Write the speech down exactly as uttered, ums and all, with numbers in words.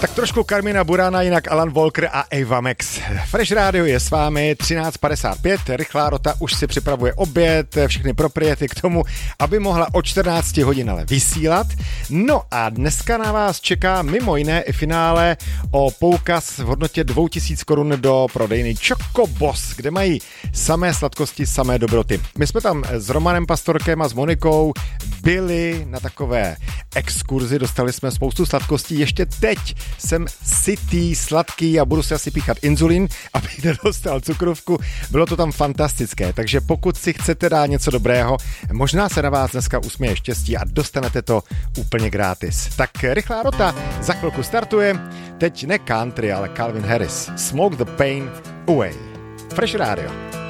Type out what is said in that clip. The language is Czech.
Tak trošku Carmina Burana, jinak Alan Walker a Ava Max. Fresh Radio je s vámi třináct padesát pět, rychlá rota už si připravuje oběd, všechny propriety k tomu, aby mohla o čtrnácti hodin ale vysílat. No a dneska na vás čeká mimo jiné i finále o poukaz v hodnotě dvou tisíc korun do prodejny Choco Boss, kde mají samé sladkosti, samé dobroty. My jsme tam s Romanem Pastorkem a s Monikou byli na takové exkurzi, dostali jsme spoustu sladkostí, ještě teď jsem sytý, sladký a budu si asi píchat inzulín, abych nedostal cukrovku. Bylo to tam fantastické, takže pokud si chcete dát něco dobrého, možná se na vás dneska usměje štěstí a dostanete to úplně gratis. Tak rychlá rota za chvilku startuje, teď ne country, ale Calvin Harris. Smoke the pain away. Fresh Radio.